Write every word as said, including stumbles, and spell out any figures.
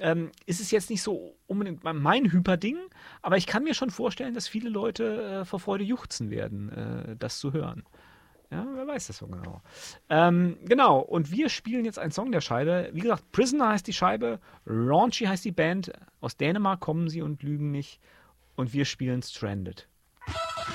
ähm, ist es jetzt nicht so unbedingt mein Hyperding, aber ich kann mir schon vorstellen, dass viele Leute äh, vor Freude juchzen werden, äh, das zu hören. Ja, wer weiß das so genau. Ähm, genau, und wir spielen jetzt einen Song der Scheibe. Wie gesagt, Prisoner heißt die Scheibe, Raunchy heißt die Band. Aus Dänemark kommen sie und lügen nicht. Und wir spielen Stranded.